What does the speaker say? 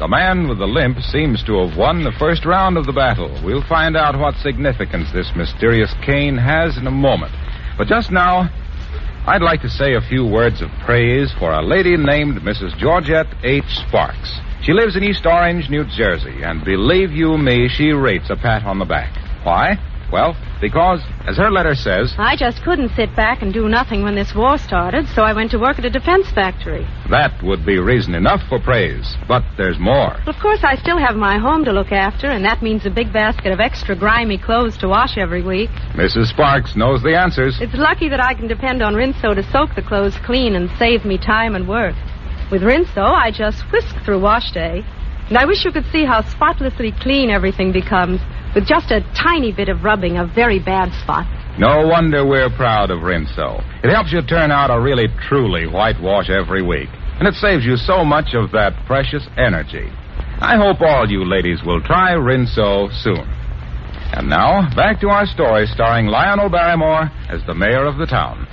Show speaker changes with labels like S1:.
S1: The man with the limp seems to have won the first round of the battle. We'll find out what significance this mysterious cane has in a moment. But just now, I'd like to say a few words of praise for a lady named Mrs. Georgette H. Sparks. She lives in East Orange, New Jersey, and believe you me, she rates a pat on the back. Why? Well, because, as her letter says...
S2: I just couldn't sit back and do nothing when this war started, so I went to work at a defense factory.
S1: That would be reason enough for praise. But there's more.
S2: Of course, I still have my home to look after, and that means a big basket of extra grimy clothes to wash every week.
S1: Mrs. Sparks knows the answers.
S2: It's lucky that I can depend on Rinso to soak the clothes clean and save me time and work. With Rinso, I just whisk through wash day. And I wish you could see how spotlessly clean everything becomes with just a tiny bit of rubbing of very bad spots.
S1: No wonder we're proud of Rinso. It helps you turn out a really, truly white wash every week. And it saves you so much of that precious energy. I hope all you ladies will try Rinso soon. And now, back to our story starring Lionel Barrymore as the mayor of the town.